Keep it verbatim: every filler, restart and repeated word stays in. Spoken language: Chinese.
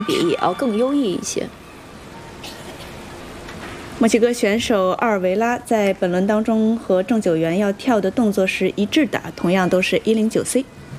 比也要更优异一些。 墨西哥选手奥尔维拉在本轮当中和郑九元要跳的动作是一致的，同样都是一零九 C。